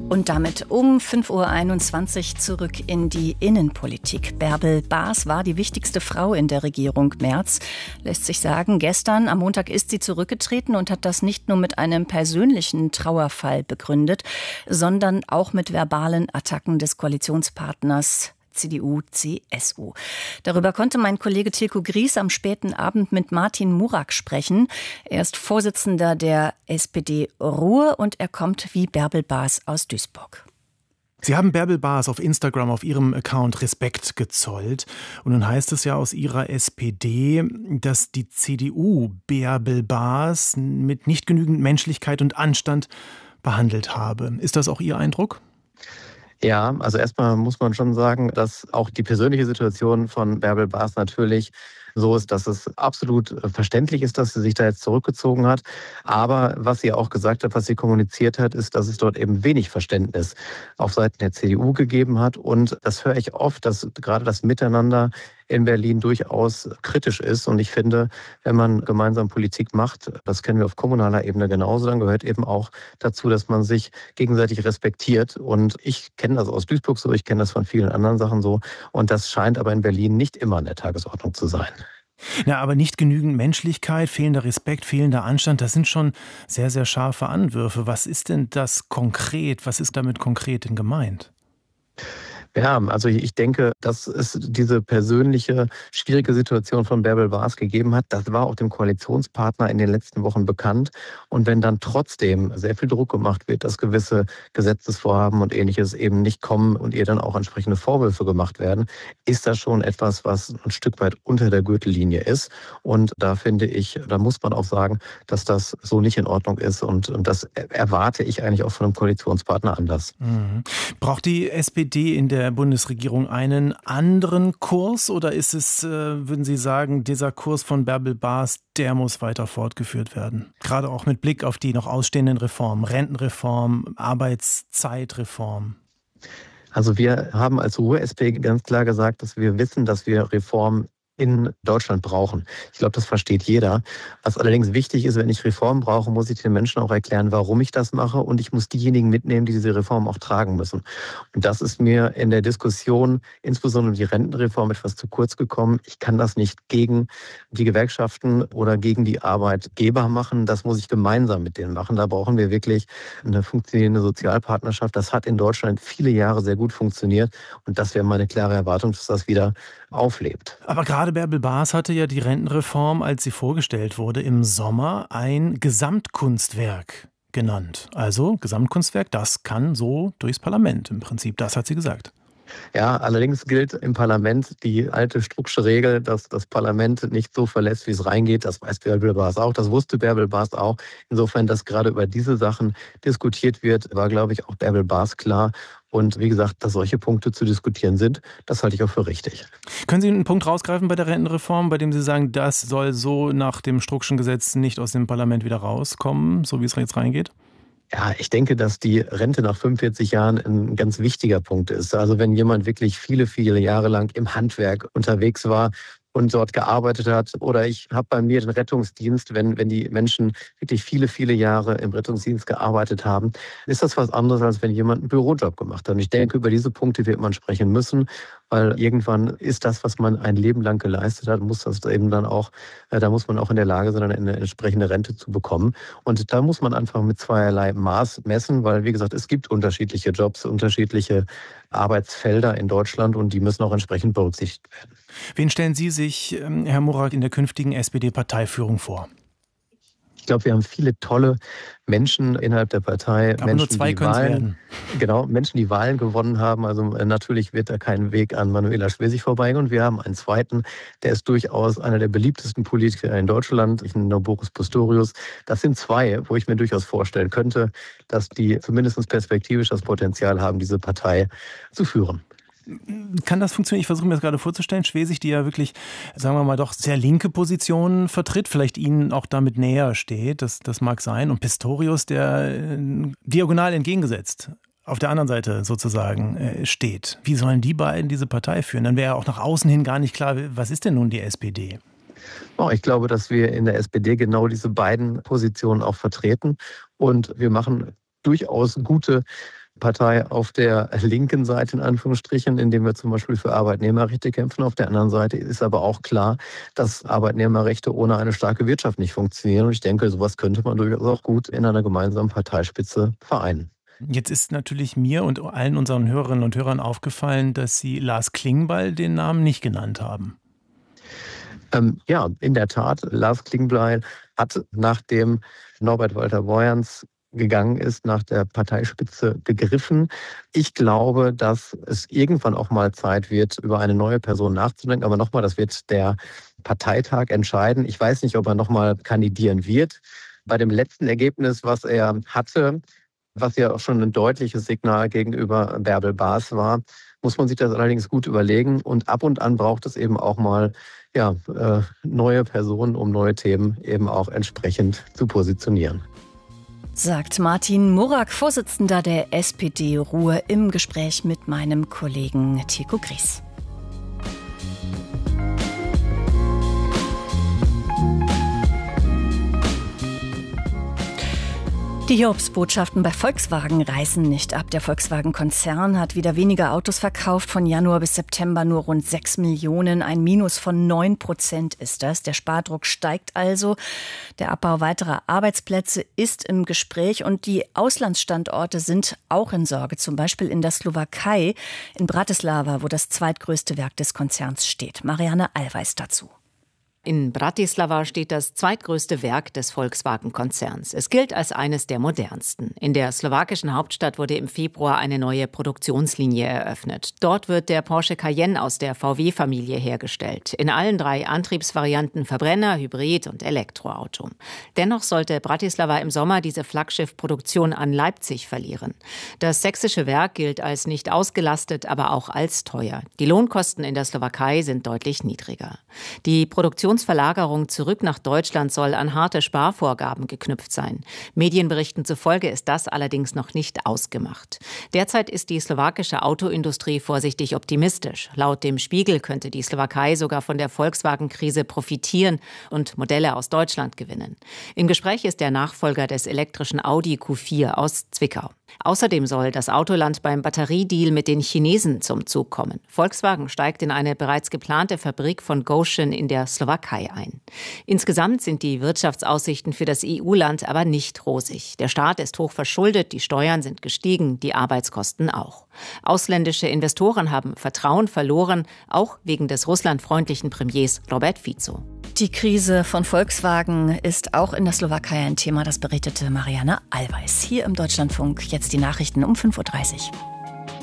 Und damit um 5:21 Uhr zurück in die Innenpolitik. Bärbel Baas war die wichtigste Frau in der Regierung Merz. Lässt sich sagen, gestern am Montag ist sie zurückgetreten und hat das nicht nur mit einem persönlichen Trauerfall begründet, sondern auch mit verbalen Attacken des Koalitionspartners CDU, CSU. Darüber konnte mein Kollege Tilko Gries am späten Abend mit Martin Murak sprechen. Er ist Vorsitzender der SPD Ruhr und er kommt wie Bärbel Baas aus Duisburg. Sie haben Bärbel Baas auf Instagram auf ihrem Account Respekt gezollt. Und nun heißt es ja aus ihrer SPD, dass die CDU Bärbel Baas mit nicht genügend Menschlichkeit und Anstand behandelt habe. Ist das auch Ihr Eindruck? Ja, also erstmal muss man schon sagen, dass auch die persönliche Situation von Bärbel Baas natürlich so ist, dass es absolut verständlich ist, dass sie sich da jetzt zurückgezogen hat. Aber was sie auch gesagt hat, was sie kommuniziert hat, ist, dass es dort eben wenig Verständnis auf Seiten der CDU gegeben hat. Und das höre ich oft, dass gerade das Miteinander in Berlin durchaus kritisch ist. Und ich finde, wenn man gemeinsam Politik macht, das kennen wir auf kommunaler Ebene genauso, dann gehört eben auch dazu, dass man sich gegenseitig respektiert. Und ich kenne das aus Duisburg so, ich kenne das von vielen anderen Sachen so. Und das scheint aber in Berlin nicht immer an der Tagesordnung zu sein. Ja, aber nicht genügend Menschlichkeit, fehlender Respekt, fehlender Anstand, das sind schon sehr, sehr scharfe Anwürfe. Was ist denn das konkret? Was ist damit konkret denn gemeint? Ja, also ich denke, dass es diese persönliche, schwierige Situation von Bärbel Baas gegeben hat, das war auch dem Koalitionspartner in den letzten Wochen bekannt. Und wenn dann trotzdem sehr viel Druck gemacht wird, dass gewisse Gesetzesvorhaben und Ähnliches eben nicht kommen und ihr dann auch entsprechende Vorwürfe gemacht werden, ist das schon etwas, was ein Stück weit unter der Gürtellinie ist. Und da finde ich, da muss man auch sagen, dass das so nicht in Ordnung ist. Und das erwarte ich eigentlich auch von einem Koalitionspartner anders. Mhm. Braucht die SPD in der Bundesregierung einen anderen Kurs oder ist es, würden Sie sagen, dieser Kurs von Bärbel Baas, der muss weiter fortgeführt werden? Gerade auch mit Blick auf die noch ausstehenden Reformen, Rentenreform, Arbeitszeitreform. Also wir haben als Ruhr-SP ganz klar gesagt, dass wir wissen, dass wir Reformen in Deutschland brauchen. Ich glaube, das versteht jeder. Was allerdings wichtig ist, wenn ich Reformen brauche, muss ich den Menschen auch erklären, warum ich das mache und ich muss diejenigen mitnehmen, die diese Reform auch tragen müssen. Und das ist mir in der Diskussion, insbesondere die Rentenreform, etwas zu kurz gekommen. Ich kann das nicht gegen die Gewerkschaften oder gegen die Arbeitgeber machen. Das muss ich gemeinsam mit denen machen. Da brauchen wir wirklich eine funktionierende Sozialpartnerschaft. Das hat in Deutschland viele Jahre sehr gut funktioniert und das wäre meine klare Erwartung, dass das wieder auflebt. Aber gerade Bärbel Baas hatte ja die Rentenreform, als sie vorgestellt wurde, im Sommer ein Gesamtkunstwerk genannt. Also Gesamtkunstwerk, das kann so durchs Parlament im Prinzip. Das hat sie gesagt. Ja, allerdings gilt im Parlament die alte Strucksche Regel, dass das Parlament nicht so verlässt, wie es reingeht. Das weiß Bärbel Baas auch, das wusste Bärbel Baas auch. Insofern, dass gerade über diese Sachen diskutiert wird, war, glaube ich, auch Bärbel Baas klar. Und wie gesagt, dass solche Punkte zu diskutieren sind, das halte ich auch für richtig. Können Sie einen Punkt rausgreifen bei der Rentenreform, bei dem Sie sagen, das soll so nach dem Struckschen Gesetz nicht aus dem Parlament wieder rauskommen, so wie es jetzt reingeht? Ja, ich denke, dass die Rente nach 45 Jahren ein ganz wichtiger Punkt ist. Also wenn jemand wirklich viele, viele Jahre lang im Handwerk unterwegs war und dort gearbeitet hat. Oder ich habe bei mir den Rettungsdienst, wenn die Menschen wirklich viele, viele Jahre im Rettungsdienst gearbeitet haben, ist das was anderes, als wenn jemand einen Bürojob gemacht hat. Und ich denke, über diese Punkte wird man sprechen müssen, weil irgendwann ist das, was man ein Leben lang geleistet hat, muss das eben dann auch, da muss man auch in der Lage sein, eine entsprechende Rente zu bekommen. Und da muss man einfach mit zweierlei Maß messen, weil, wie gesagt, es gibt unterschiedliche Jobs, unterschiedliche Arbeitsfelder in Deutschland und die müssen auch entsprechend berücksichtigt werden. Wen stellen Sie sich, Herr Murak, in der künftigen SPD-Parteiführung vor? Ich glaube, wir haben viele tolle Menschen innerhalb der Partei. Aber Menschen, nur zwei können es werden. Genau, Menschen, die Wahlen gewonnen haben. Also natürlich wird da kein Weg an Manuela Schwesig vorbeigehen. Und wir haben einen zweiten, der ist durchaus einer der beliebtesten Politiker in Deutschland. Ich nenne Boris Pistorius. Das sind zwei, wo ich mir durchaus vorstellen könnte, dass die zumindest perspektivisch das Potenzial haben, diese Partei zu führen. Kann das funktionieren? Ich versuche mir das gerade vorzustellen. Schwesig, die ja wirklich, sagen wir mal, doch sehr linke Positionen vertritt, vielleicht Ihnen auch damit näher steht, das mag sein. Und Pistorius, der diagonal entgegengesetzt auf der anderen Seite sozusagen steht. Wie sollen die beiden diese Partei führen? Dann wäre ja auch nach außen hin gar nicht klar, was ist denn nun die SPD? Ich glaube, dass wir in der SPD genau diese beiden Positionen auch vertreten. Und wir machen durchaus gute Partei auf der linken Seite, in Anführungsstrichen, indem wir zum Beispiel für Arbeitnehmerrechte kämpfen. Auf der anderen Seite ist aber auch klar, dass Arbeitnehmerrechte ohne eine starke Wirtschaft nicht funktionieren. Und ich denke, sowas könnte man durchaus auch gut in einer gemeinsamen Parteispitze vereinen. Jetzt ist natürlich mir und allen unseren Hörerinnen und Hörern aufgefallen, dass Sie Lars Klingbeil den Namen nicht genannt haben. Ja, in der Tat, Lars Klingbeil hat, nachdem Norbert Walter-Borjans gegangen ist, nach der Parteispitze gegriffen. Ich glaube, dass es irgendwann auch mal Zeit wird, über eine neue Person nachzudenken. Aber nochmal, das wird der Parteitag entscheiden. Ich weiß nicht, ob er nochmal kandidieren wird. Bei dem letzten Ergebnis, was er hatte, was ja auch schon ein deutliches Signal gegenüber Bärbel Baas war, muss man sich das allerdings gut überlegen. Und an braucht es eben auch mal neue Personen, um neue Themen eben auch entsprechend zu positionieren. Sagt Martin Murak, Vorsitzender der SPD Ruhr, im Gespräch mit meinem Kollegen Tilko Gries. Die Hiobsbotschaften bei Volkswagen reißen nicht ab. Der Volkswagen-Konzern hat wieder weniger Autos verkauft. Von Januar bis September nur rund 6 Millionen. Ein Minus von 9% ist das. Der Spardruck steigt also. Der Abbau weiterer Arbeitsplätze ist im Gespräch. Und die Auslandsstandorte sind auch in Sorge. Zum Beispiel in der Slowakei, in Bratislava, wo das zweitgrößte Werk des Konzerns steht. Marianne Allweis dazu. In Bratislava steht das zweitgrößte Werk des Volkswagen-Konzerns. Es gilt als eines der modernsten. In der slowakischen Hauptstadt wurde im Februar eine neue Produktionslinie eröffnet. Dort wird der Porsche Cayenne aus der VW-Familie hergestellt. In allen 3 Antriebsvarianten Verbrenner, Hybrid und Elektroauto. Dennoch sollte Bratislava im Sommer diese Flaggschiffproduktion an Leipzig verlieren. Das sächsische Werk gilt als nicht ausgelastet, aber auch als teuer. Die Lohnkosten in der Slowakei sind deutlich niedriger. Die Produktionsverlagerung zurück nach Deutschland soll an harte Sparvorgaben geknüpft sein. Medienberichten zufolge ist das allerdings noch nicht ausgemacht. Derzeit ist die slowakische Autoindustrie vorsichtig optimistisch. Laut dem Spiegel könnte die Slowakei sogar von der Volkswagen-Krise profitieren und Modelle aus Deutschland gewinnen. Im Gespräch ist der Nachfolger des elektrischen Audi Q4 aus Zwickau. Außerdem soll das Autoland beim Batteriedeal mit den Chinesen zum Zug kommen. Volkswagen steigt in eine bereits geplante Fabrik von Gotion in der Slowakei ein. Insgesamt sind die Wirtschaftsaussichten für das EU-Land aber nicht rosig. Der Staat ist hoch verschuldet, die Steuern sind gestiegen, die Arbeitskosten auch. Ausländische Investoren haben Vertrauen verloren, auch wegen des russlandfreundlichen Premiers Robert Fico. Die Krise von Volkswagen ist auch in der Slowakei ein Thema, das berichtete Marianne Allweis. Hier im Deutschlandfunk jetzt die Nachrichten um 5:30 Uhr.